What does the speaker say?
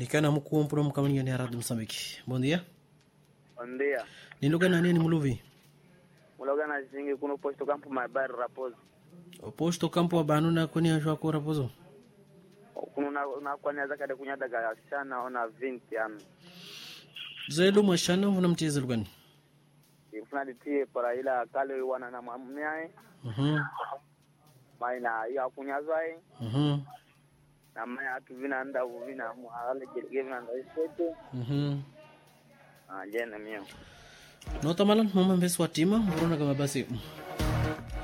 Ikana mkuu mpuro mkamani ya Rádio Moçambique. Bom dia. Bom dia. Ni lugar na nini muluvi? Mulugar na zingi kuno posto campo mais bairro Raposo. O posto campo abanu na kuni ajwa ko Raposo. Kuno na kwani za kada kunyada ga sana ona 20 anos. Zelo mashana vuna mchezo lugani. Ifuna ditie para ila kale wana na mamnyae. Maina ya kunyazai. Na maya tuvina anda uvina muhale gelgevina anda iseto. Jena mio. Nota malan mama mbeswa tima urona kama basi.